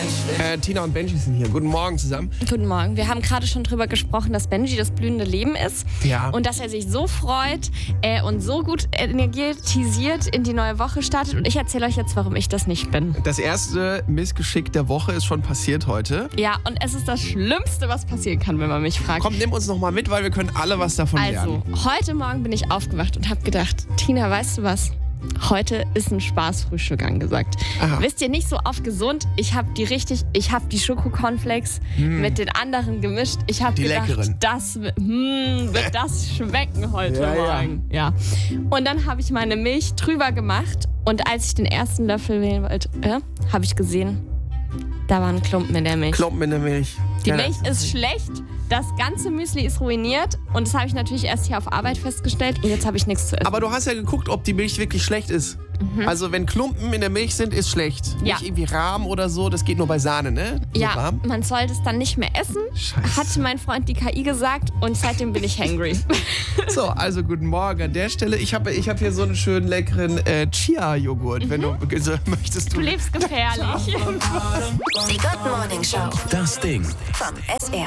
Tina und Benji sind hier. Guten Morgen zusammen. Guten Morgen. Wir haben gerade schon drüber gesprochen, dass Benji das blühende Leben ist. Ja. Und dass er sich so freut und so gut energetisiert in die neue Woche startet. Und ich erzähle euch jetzt, warum ich das nicht bin. Das erste Missgeschick der Woche ist schon passiert heute. Ja, und es ist das Schlimmste, was passieren kann, wenn man mich fragt. Komm, nimm uns noch mal mit, weil wir können alle was davon lernen. Also, heute Morgen bin ich aufgewacht und habe gedacht, Tina, weißt du was? Heute ist ein Spaßfrühstück angesagt. Aha. Wisst ihr, nicht so auf gesund. Ich habe die Schoko-Cornflakes mit den anderen gemischt. Ich habe Die gedacht, leckeren. das wird das schmecken heute Morgen. Ja. Und dann habe ich meine Milch drüber gemacht und als ich den ersten Löffel wählen wollte, habe ich gesehen, da waren Klumpen in der Milch. Klumpen in der Milch. Die Milch ist schlecht, das ganze Müsli ist ruiniert und das habe ich natürlich erst hier auf Arbeit festgestellt und jetzt habe ich nichts zu essen. Aber du hast ja geguckt, ob die Milch wirklich schlecht ist. Also wenn Klumpen in der Milch sind, ist schlecht. Ja. Nicht irgendwie Rahm oder so, das geht nur bei Sahne, ne? So Ja, warm. man sollte es dann nicht mehr essen, Scheiße. hat mein Freund die KI gesagt und seitdem bin ich hangry. So, also guten Morgen an der Stelle. Ich hab hier so einen schönen leckeren Chia-Joghurt, wenn du möchtest. Du lebst gefährlich. Die Good Morning Show. Das Ding. Vom SR.